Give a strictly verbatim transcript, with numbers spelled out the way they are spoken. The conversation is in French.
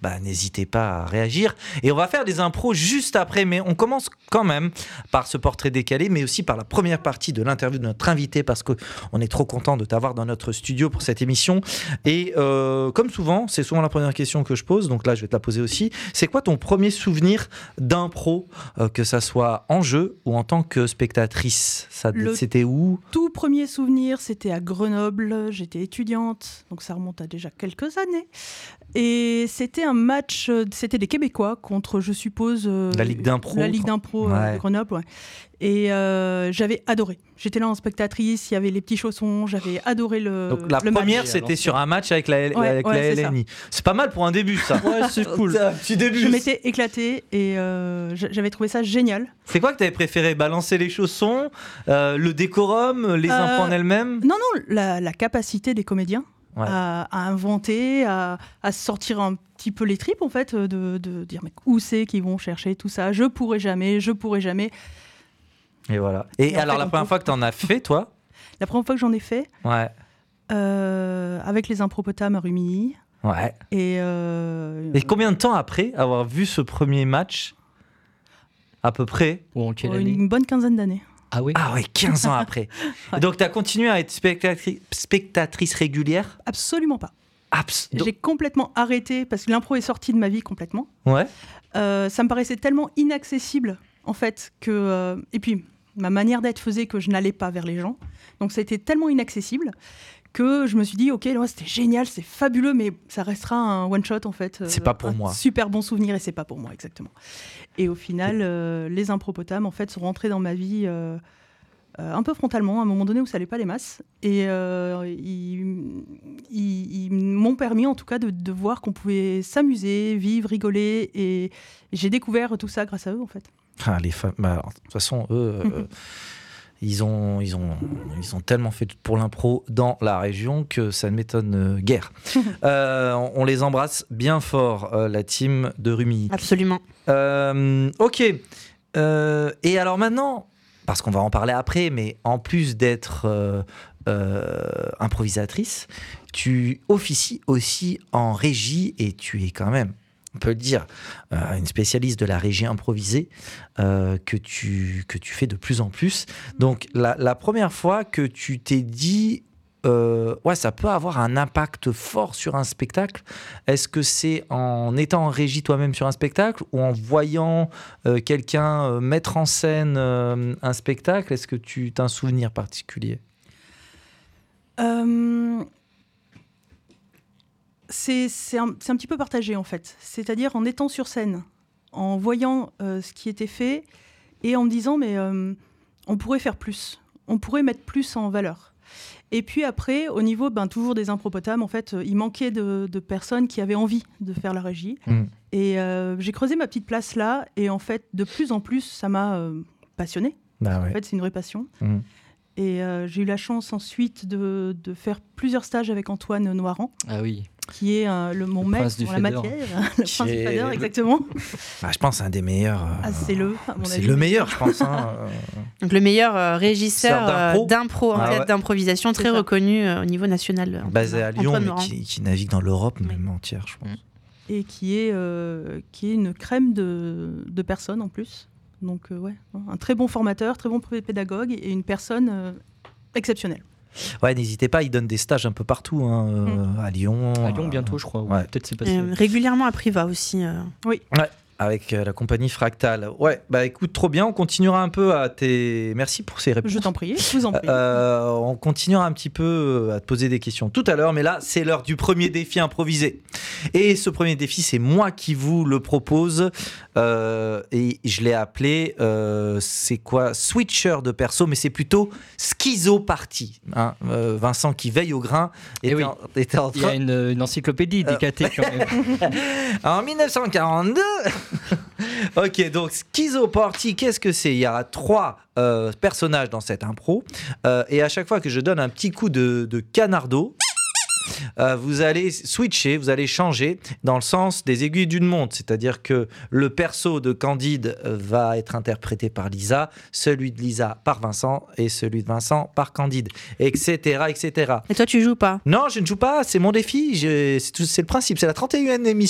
bah, n'hésitez pas à réagir. Et on va faire des impros juste après, mais on commence quand même par ce portrait décalé, mais aussi par la première partie de l'interview de notre invité, parce qu'on est trop content de t'avoir dans notre studio pour cette émission. Et euh, comme souvent, c'est souvent la première question que je pose, donc là je vais te la poser aussi. C'est quoi ton premier souvenir d'impro, euh, que ça soit en jeu ou en tant que spectatrice? Ça, Le c'était où? Tout premier souvenir, c'était à Grenoble. J'étais étudiante, donc ça remonte à déjà quelques années. Et c'était un match, c'était des Québécois contre, je suppose, euh, La Ligue d'impro. La Ligue d'impro Ouais. euh, de Grenoble, ouais. Et euh, j'avais adoré. J'étais là en spectatrice, il y avait les petits chaussons, j'avais adoré le Donc la le première, match. c'était sur un match avec la, Ouais, avec ouais, la c'est L N I. C'est pas mal pour un début, ça. Ouais, c'est cool. C'est un petit début. Je m'étais éclatée et euh, j'avais trouvé ça génial. C'est quoi que tu avais préféré? Balancer les chaussons, euh, le décorum, les Euh, impros en elles-mêmes? Non, non, la, la capacité des comédiens Ouais. à, à inventer, à, à sortir un petit peu les tripes, en fait, de, de dire mais où c'est qu'ils vont chercher tout ça? Je pourrais jamais, je pourrais jamais. Et voilà. Et, Et en alors, fait, la on première peut- fois que tu en as fait, toi? La première fois que j'en ai fait, Ouais. euh, avec les Impropotames à Rumilly. Ouais. Et, euh, Et combien de temps après avoir vu ce premier match? À peu près? Ou en quelle une, année? une bonne quinzaine d'années. Ah oui. Ah ouais, quinze ans après. Ouais. Et donc, tu as continué à être spectatri- spectatrice régulière? Absolument pas. Abs- donc- J'ai complètement arrêté parce que l'impro est sorti de ma vie complètement. Ouais. Euh, ça me paraissait tellement inaccessible, en fait, que... euh, et puis, ma manière d'être faisait que je n'allais pas vers les gens. Donc, ça a été tellement inaccessible que je me suis dit, OK, là, c'était génial, c'est fabuleux, mais ça restera un one-shot, en fait. C'est pas pour un moi. Super bon souvenir, et c'est pas pour moi, exactement. Et au final, euh, les Impropotames, en fait, sont rentrés dans ma vie... euh, Euh, un peu frontalement, à un moment donné où ça n'allait pas les masses. Et euh, ils, ils- ils m'ont permis, en tout cas, de, de voir qu'on pouvait s'amuser, vivre, rigoler. Et j'ai découvert tout ça grâce à eux, en fait. Ah, les femmes, bah, alors, de toute façon, eux, euh, ils, ont, ils, ont, ils ont tellement fait pour l'impro dans la région que ça ne m'étonne euh, guère. Euh, on, on les embrasse bien fort, euh, la team de Rumilly. Absolument. Euh, ok. Euh, et alors maintenant, parce qu'on va en parler après, mais en plus d'être euh, euh, improvisatrice, tu officies aussi en régie et tu es quand même, on peut le dire, euh, une spécialiste de la régie improvisée euh, que, tu, que tu fais de plus en plus. Donc la, la première fois que tu t'es dit... Euh, ouais, ça peut avoir un impact fort sur un spectacle. Est-ce que c'est en étant en régie toi-même sur un spectacle ou en voyant euh, quelqu'un euh, mettre en scène euh, un spectacle? Est-ce que tu as un souvenir particulier? Euh, c'est c'est un, c'est un petit peu partagé, en fait. C'est-à-dire en étant sur scène, en voyant euh, ce qui était fait et en me disant, mais euh, on pourrait faire plus. On pourrait mettre plus en valeur. Et puis après, au niveau ben, toujours des Impropotames, en fait, euh, il manquait de, de personnes qui avaient envie de faire la régie. Mmh. Et euh, j'ai creusé ma petite place là. Et en fait, de plus en plus, ça m'a euh, passionnée. Bah ouais. En fait, c'est une vraie passion. Mmh. Et euh, j'ai eu la chance ensuite de, de faire plusieurs stages avec Antoine Noiran, Ah oui. qui est euh, le, mon Le maître prince du en la Feder. matière. Le Qui prince du est Feder, le- exactement. Bah, je pense que c'est un des meilleurs. euh, Ah, c'est le, à mon c'est avis, le meilleur, je pense. Hein, euh. Donc le meilleur euh, régisseur Sœur d'impro. euh, d'impro, en Ah fait, ouais. d'improvisation, très C'est ça. reconnu euh, au niveau national. euh, Basé à Antoine Lyon, mais Laurent. qui, qui navigue dans l'Europe même entière, je pense. Et qui est, euh, qui est une crème de, de personnes en plus. Donc, euh, ouais, un très bon formateur, très bon pédagogue et une personne euh, exceptionnelle. Ouais, n'hésitez pas, il donne des stages un peu partout, hein, euh, à Lyon. À Lyon euh, bientôt, je crois. ou ouais. Peut-être c'est passé. Euh, régulièrement à Priva aussi. euh. Avec euh, la compagnie Fractal. Ouais, bah écoute, trop bien. On continuera un peu à tes. Merci pour ces réponses. Je t'en prie, je vous en prie. Euh, on continuera un petit peu à te poser des questions tout à l'heure, mais là, c'est l'heure du premier défi improvisé. Et ce premier défi, c'est moi qui vous le propose. Euh, et je l'ai appelé, euh, c'est quoi? Switcher de perso, mais c'est plutôt schizo party. Hein, euh, Vincent qui veille au grain était, Eh oui. en, était en Il y a train. une, une encyclopédie Euh, D K T quand même. En mille neuf cent quarante-deux. Ok, donc Schizo Party, qu'est-ce que c'est? Il y a trois euh, personnages dans cette impro. Euh, et à chaque fois que je donne un petit coup de, de canardo, euh, vous allez switcher, vous allez changer dans le sens des aiguilles d'une montre. C'est-à-dire que le perso de Candide va être interprété par Lisa, celui de Lisa par Vincent et celui de Vincent par Candide, et cetera, et cetera. Et toi, tu joues pas? Non, je ne joue pas, c'est mon défi. Je- C'est tout- c'est le principe, c'est la trente et unième émission.